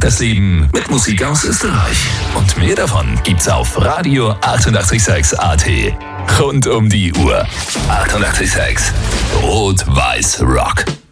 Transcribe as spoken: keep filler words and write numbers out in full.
Das Leben mit Musik aus Österreich. Und mehr davon gibt's auf Radio achtundachtzig Komma sechs A T. Rund um die Uhr. achtundachtzig Komma sechs Rot-Weiß Rock.